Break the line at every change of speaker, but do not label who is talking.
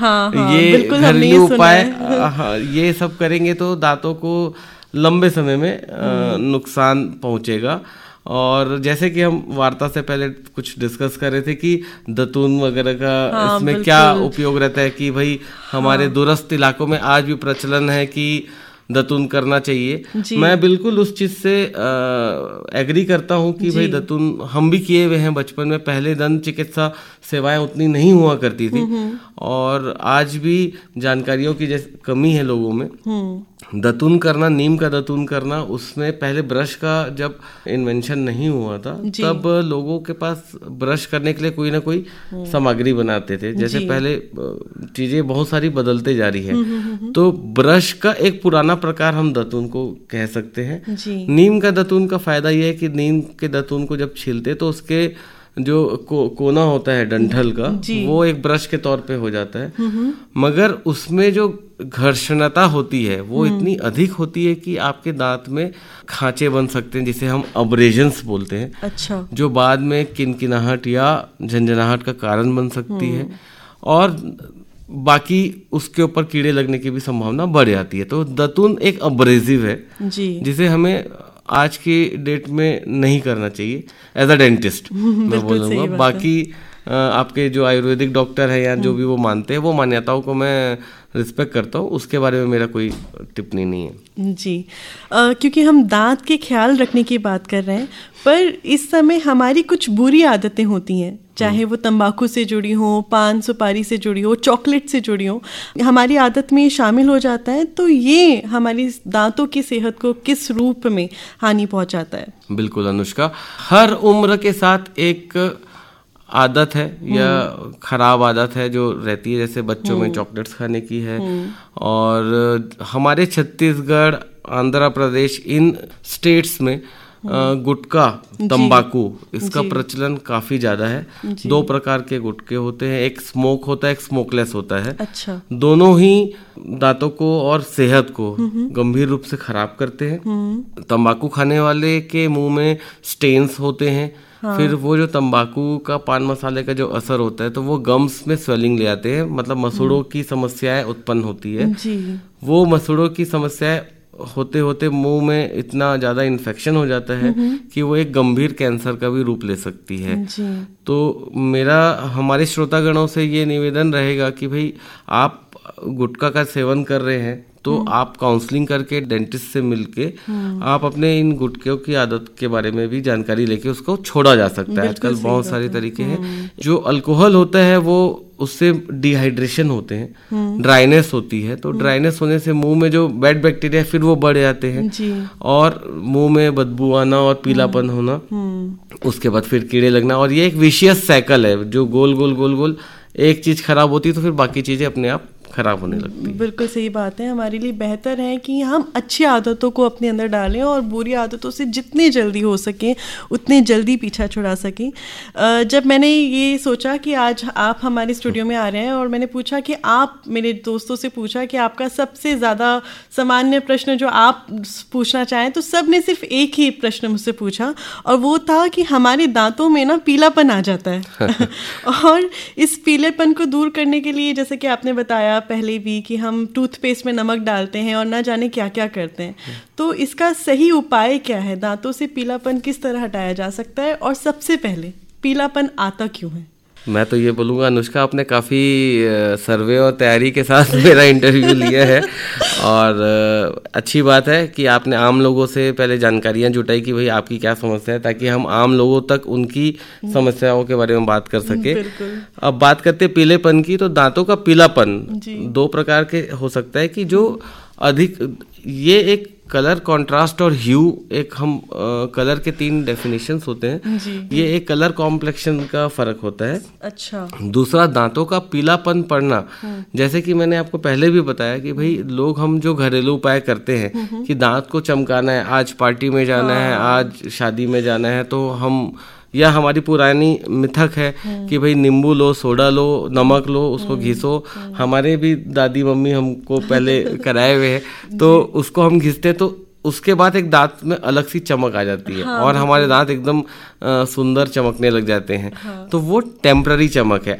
ये घरेलू उपाय ये सब करेंगे तो दांतों को लंबे समय में नुकसान पहुंचेगा। और जैसे कि हम वार्ता से पहले कुछ डिस्कस कर रहे थे कि दतून वगैरह का इसमें क्या उपयोग रहता है, कि भाई हमारे दूरस्थ इलाकों में आज भी प्रचलन है कि दतून करना चाहिए। मैं बिल्कुल उस चीज से एग्री करता हूं कि भाई दतून हम भी किए हुए हैं बचपन में। पहले दंत चिकित्सा सेवाएं उतनी नहीं हुआ करती थी और आज भी जानकारियों की जैसे कमी है लोगों में। दतून करना, नीम का दतून करना, उसमें पहले ब्रश का जब इन्वेंशन नहीं हुआ था तब लोगों के पास ब्रश करने के लिए कोई ना कोई सामग्री बनाते थे। जैसे पहले चीजें बहुत सारी बदलते जा रही है, तो ब्रश का एक पुराना प्रकार हम दतून को कह सकते हैं। नीम का दतून का फायदा यह है कि नीम के दतून को जब छीलते तो उसके जो कोना होता है डंठल का, वो एक ब्रश के तौर पे हो जाता है, मगर उसमें जो घर्षणता होती है वो इतनी अधिक होती है कि आपके दांत में खांचे बन सकते हैं, जिसे हम अब्रेजन्स बोलते हैं। अच्छा। जो बाद में किनकिनाहट या झंझनाहट का कारण बन सकती है और बाकी उसके ऊपर कीड़े लगने की भी संभावना बढ़ जाती है। तो दतून एक अब्रेजिव है जिसे हमें आज की डेट में नहीं करना चाहिए एज अ डेंटिस्ट मैं बोलूँगा। बाकी आपके जो आयुर्वेदिक डॉक्टर है या जो भी वो मानते हैं, वो मान्यताओं को मैं रिस्पेक्ट करता हूँ, उसके बारे में मेरा कोई टिप्पणी नहीं है
जी। क्योंकि हम दांत के ख्याल रखने की बात कर रहे हैं, पर इस समय हमारी कुछ बुरी आदतें होती हैं, चाहे वो तंबाकू से जुड़ी हो, पान सुपारी से जुड़ी हो, चॉकलेट से जुड़ी हो, हमारी आदत में शामिल हो जाता है। तो ये हमारी दांतों की सेहत को किस रूप में हानि पहुंचाता है? बिल्कुल
अनुष्का, हर उम्र के साथ एक आदत है या खराब आदत है जो रहती है। जैसे बच्चों में चॉकलेट्स खाने की है, और हमारे छत्तीसगढ़, आंध्र प्रदेश, इन स्टेट्स में गुटखा, तंबाकू, इसका प्रचलन काफी ज्यादा है। दो प्रकार के गुटखे होते हैं, एक स्मोक होता है, एक स्मोकलेस होता है। अच्छा। दोनों ही दांतों को और सेहत को गंभीर रूप से खराब करते हैं। तंबाकू खाने वाले के मुंह में स्टेन्स होते हैं। फिर वो जो तंबाकू का, पान मसाले का जो असर होता है, तो वो गम्स में स्वेलिंग ले आते हैं, मतलब मसूड़ों की समस्याएं उत्पन्न होती है। वो मसूड़ों की समस्याएं होते होते मुंह में इतना ज्यादा इन्फेक्शन हो जाता है कि वो एक गंभीर कैंसर का भी रूप ले सकती है। तो मेरा हमारे श्रोतागणों से ये निवेदन रहेगा कि भाई आप गुटखा का सेवन कर रहे हैं तो आप काउंसलिंग करके डेंटिस्ट से मिलके आप अपने इन गुटखों की आदत के बारे में भी जानकारी लेके उसको छोड़ा जा सकता है। आजकल बहुत सारे तरीके हैं। जो अल्कोहल होता है वो उससे डिहाइड्रेशन होते हैं, ड्राइनेस होती है, तो ड्राइनेस होने से मुंह में जो बैड बैक्टीरिया फिर वो बढ़ जाते हैं और मुंह में बदबू आना और पीलापन होना, उसके बाद फिर कीड़े लगना, और ये एक विशियस साइकिल है जो गोल गोल गोल गोल एक चीज खराब होती है तो फिर बाकी चीजें अपने आप खराब होने लगती है।
बिल्कुल सही बात है। हमारे लिए बेहतर है कि हम अच्छी आदतों को अपने अंदर डालें और बुरी आदतों से जितनी जल्दी हो सके उतनी जल्दी पीछा छुड़ा सकें। जब मैंने ये सोचा कि आज आप हमारे स्टूडियो में आ रहे हैं और मैंने पूछा कि आप, मेरे दोस्तों से पूछा कि आपका सबसे ज़्यादा सामान्य प्रश्न जो आप पूछना चाहें, तो सब ने सिर्फ एक ही प्रश्न मुझसे पूछा और वो था कि हमारे दांतों में ना पीलापन आ जाता है और इस पीलेपन को दूर करने के लिए, जैसे कि आपने बताया पहले भी, कि हम टूथपेस्ट में नमक डालते हैं और ना जाने क्या क्या करते हैं, तो इसका सही उपाय क्या है? दांतों से पीलापन किस तरह हटाया जा सकता है और सबसे पहले पीलापन आता क्यों है?
मैं तो ये बोलूँगा अनुष्का, आपने काफ़ी सर्वे और तैयारी के साथ मेरा इंटरव्यू लिया है और अच्छी बात है कि आपने आम लोगों से पहले जानकारियां जुटाई कि भाई आपकी क्या समस्या है, ताकि हम आम लोगों तक उनकी समस्याओं के बारे में बात कर सके। अब बात करते पीलेपन की, तो दांतों का पीलापन दो प्रकार के हो सकता है कि जो अधिक, ये एक कलर कॉन्ट्रास्ट और ह्यू, एक हम कलर के 3 डेफिनेशंस होते हैं। ये एक कलर कॉम्प्लेक्शन का फर्क होता है। अच्छा। दूसरा दांतों का पीलापन पड़ना, जैसे कि मैंने आपको पहले भी बताया कि भाई लोग, हम जो घरेलू उपाय करते हैं कि दांत को चमकाना है, आज पार्टी में जाना है, आज शादी में जाना है, तो हम, या हमारी पुरानी मिथक है कि भाई नींबू लो, सोडा लो, नमक लो, उसको घिसो। हमारे भी दादी मम्मी हमको पहले कराए हुए हैं, तो उसको हम घिसते हैं तो उसके बाद एक दांत में अलग सी चमक आ जाती है और हमारे दांत एकदम सुंदर चमकने लग जाते हैं। तो वो टेम्पररी चमक है।